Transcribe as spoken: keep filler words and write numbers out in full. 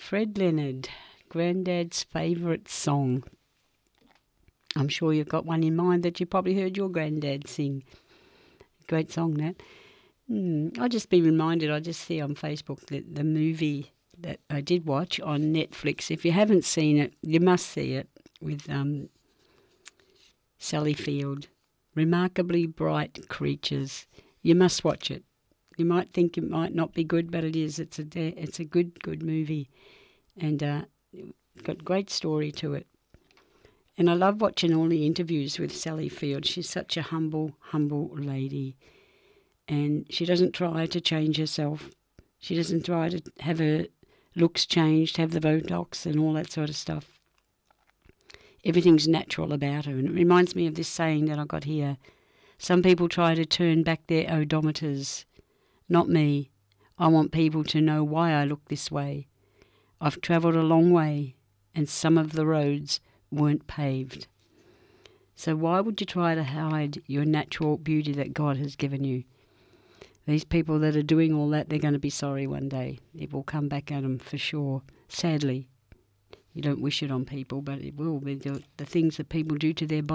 Fred Leonard, Granddad's favourite song. I'm sure you've got one in mind that you probably heard your granddad sing. Great song, that. Mm, I'll just be reminded, I just see on Facebook that the movie that I did watch on Netflix, if you haven't seen it, you must see it, with um, Sally Field. Remarkably Bright Creatures. You must watch it. You might think it might not be good, but it is. It's a it's a good, good movie. And uh, it's got a great story to it. And I love watching all the interviews with Sally Field. She's such a humble, humble lady. And she doesn't try to change herself. She doesn't try to have her looks changed, have the Botox and all that sort of stuff. Everything's natural about her. And it reminds me of this saying that I got here. Some people try to turn back their odometers. Not me. I want people to know why I look this way. I've travelled a long way, and some of the roads weren't paved. So why would you try to hide your natural beauty that God has given you? These people that are doing all that, they're going to be sorry one day. It will come back at them for sure. Sadly, you don't wish it on people, but it will. The, the things that people do to their body.